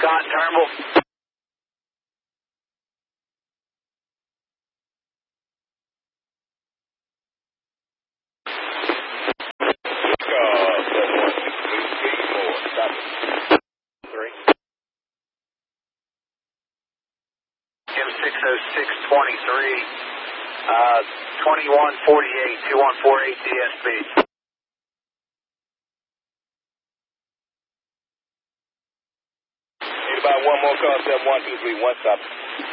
Scott Turnbull. M60623, 2148, 2148 DSP. Need about one more call, 7123, one stop.